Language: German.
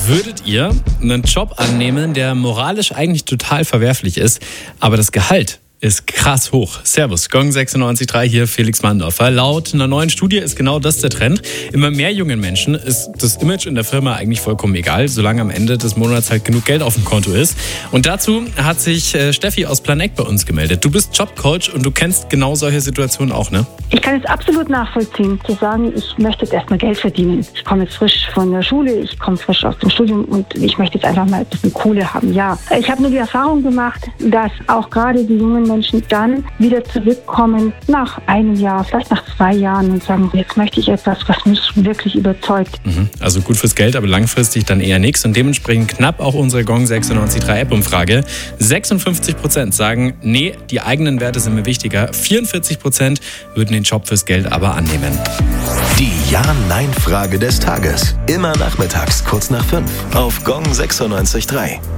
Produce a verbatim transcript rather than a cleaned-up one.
Würdet ihr einen Job annehmen, der moralisch eigentlich total verwerflich ist, aber das Gehalt ist krass hoch? Servus, Gong sechsundneunzig Komma drei hier, Felix Mandorfer. Laut einer neuen Studie ist genau das der Trend. Immer mehr jungen Menschen ist das Image in der Firma eigentlich vollkommen egal, solange am Ende des Monats halt genug Geld auf dem Konto ist. Und dazu hat sich äh, Steffi aus Planegg bei uns gemeldet. Du bist Jobcoach und du kennst genau solche Situationen auch, ne? Ich kann es absolut nachvollziehen, zu sagen, ich möchte jetzt erstmal Geld verdienen. Ich komme jetzt frisch von der Schule, ich komme frisch aus dem Studium und ich möchte jetzt einfach mal ein bisschen Kohle haben, ja. Ich habe nur die Erfahrung gemacht, dass auch gerade die jungen Menschen dann wieder zurückkommen nach einem Jahr, vielleicht nach zwei Jahren und sagen, jetzt möchte ich etwas, was mich wirklich überzeugt. Mhm. Also gut fürs Geld, aber langfristig dann eher nichts und dementsprechend knapp auch unsere Gong sechsundneunzig Komma drei App-Umfrage. sechsundfünfzig Prozent sagen, nee, die eigenen Werte sind mir wichtiger. vierundvierzig Prozent würden den Job fürs Geld aber annehmen. Die Ja-Nein-Frage des Tages. Immer nachmittags kurz nach fünf auf Gong sechsundneunzig Komma drei.